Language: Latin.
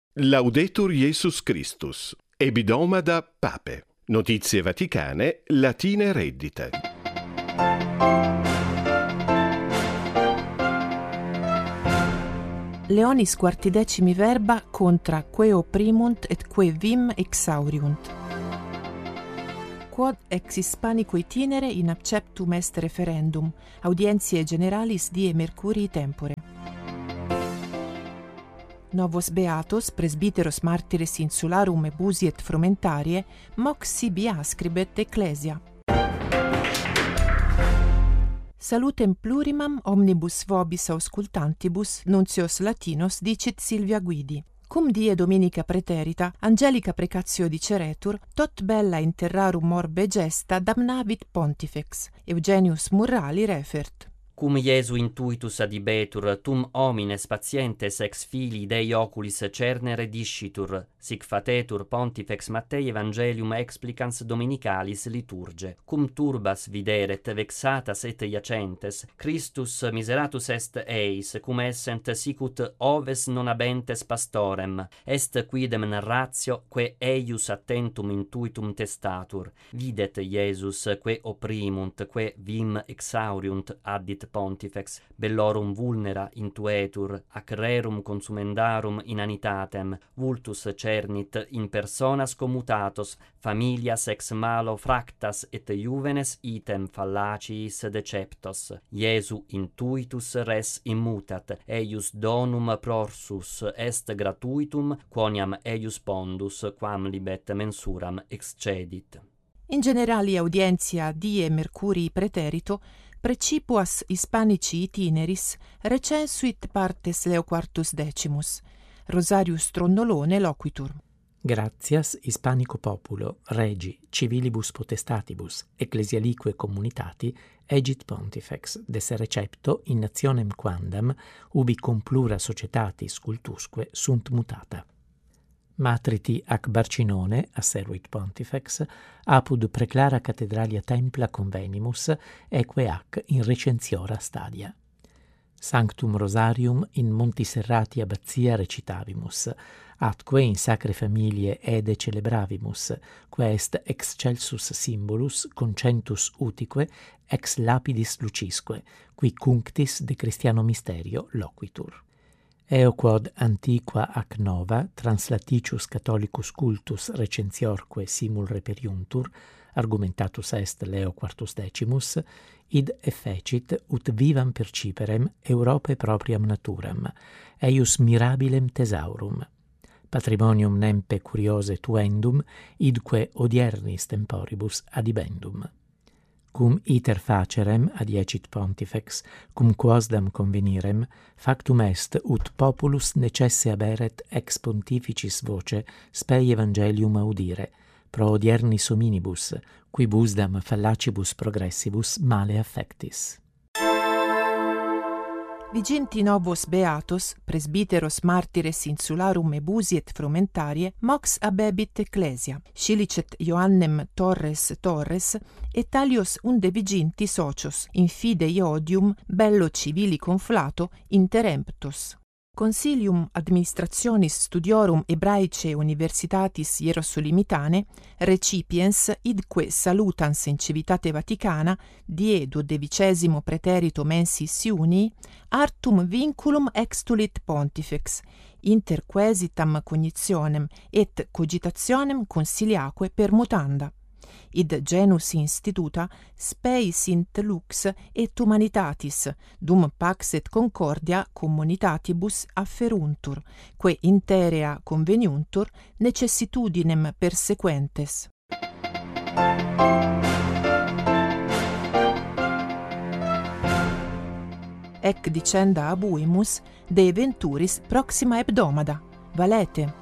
Laudetur Jesus Christus. Ebidomada Pape. Notizie vaticane, latine reddite. Leonis quartidecimi verba contra quae opprimunt et quae vim exauriunt. Quod ex Hispanico itinere in acceptum est referendum, audientiae generalis die Mercurii tempore. Novos beatos, presbiteros martires insularum ebusi et frumentarie, mox sibi ascribet ecclesia. Salutem plurimam omnibus vobis auscultantibus, nuncios latinos dicit Silvia Guidi. Cum die Dominica praeterita, Angelica precatio diceretur, tot bella in terrarum orbe gesta damnavit pontifex. Eugenius Murrali refert. Cum Iesu intuitus adibetur, tum homines patientes ex filii Dei oculis cernere discitur, sic fatetur pontifex Mattei Evangelium explicans Dominicalis liturge. Cum turbas videret vexatas et iacentes, Christus miseratus est eis, cum essent sicut oves non habentes pastorem, est quidem narratio, quae eius attentum intuitum testatur. Videt Iesus, quae opprimunt, quae vim exauriunt, addit pontifex, bellorum vulnera intuetur, ac rerum consumendarum inanitatem, vultus cernit in personas commutatos, familias ex malo fractas et juvenes item fallaciis deceptos. Iesu intuitus res immutat, eius donum prorsus est gratuitum, quoniam eius pondus, quam libet mensuram excedit. In generali audientia die Mercurii praeterito, precipuas Hispanici itineris recensuit partes Leo Quartus Decimus. Rosarius Stronnolone loquitur. Gratias Hispanico populo, regi, civilibus potestatibus, ecclesialique communitati, egit pontifex, de recepto in nationem quandam, ubi cum plura societatis cultusque sunt mutata. Matriti ac Barcinone, asseruit pontifex, apud preclara cathedralia templa convenimus, eque ac in recensiora stadia. Sanctum Rosarium in Montiserrati abbazia recitavimus, atque in sacre familie ede celebravimus, quae est excelsus symbolus concentus utique ex lapidis lucisque, qui cunctis de Christiano Mysterio loquitur. Eo quod antiqua ac nova translaticius catholicus cultus recensiorque simul reperiuntur, argumentatus est Leo Quartus Decimus, id effecit ut vivam perciperem Europae propriam naturam, eius mirabilem thesaurum. Patrimonium nempe curiose tuendum, idque odiernis temporibus adibendum. Cum iter facerem, adiecit pontifex, cum quosdam convenirem, factum est ut populus necesse aberet ex pontificis voce spei evangelium audire, pro odiernis hominibus, quibusdam fallacibus progressibus male affectis. Viginti novos beatos, presbiteros martires insularum ebusi et frumentarie, mox abebit ecclesia, scilicet Ioannem Torres, et alios unde viginti socios, in fide iodium, bello civili conflato, interemptos. Consilium administrationis studiorum Hebraicae Universitatis Hierosolimitane recipiens idque salutans in civitate Vaticana die 12 praeterito mensis Iunii artum vinculum extulit pontifex inter quaesitam cognitionem et cogitationem consiliaque permutanda. Id genus instituta spei sint lux et humanitatis, dum pax et concordia communitatibus afferuntur, quae interea conveniuntur necessitudinem persequentes. Ec dicenda abuimus de eventuris proxima hebdomada. Valete.